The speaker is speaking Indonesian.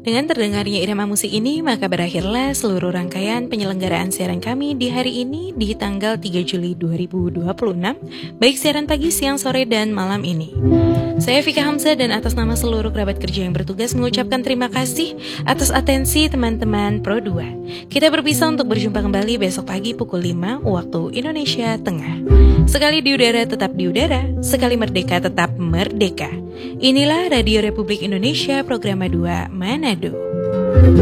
Dengan terdengarnya irama musik ini, maka berakhirlah seluruh rangkaian penyelenggaraan siaran kami di hari ini di tanggal 3 Juli 2026, baik siaran pagi, siang, sore, dan malam ini. Saya Vika Hamzah dan atas nama seluruh kerabat kerja yang bertugas mengucapkan terima kasih atas atensi teman-teman Pro 2. Kita berpisah untuk berjumpa kembali besok pagi pukul 5 waktu Indonesia Tengah. Sekali di udara tetap di udara, sekali merdeka tetap merdeka. Inilah Radio Republik Indonesia Program 2 Manado.